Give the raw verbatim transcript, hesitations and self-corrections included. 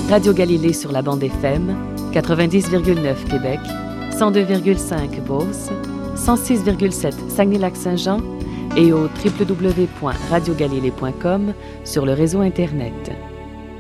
Radio Galilée sur la bande F M, quatre-vingt-dix virgule neuf Québec, cent deux virgule cinq Beauce, cent six virgule sept Saguenay-Lac-Saint-Jean et au w w w point radio galilée point com sur le réseau Internet.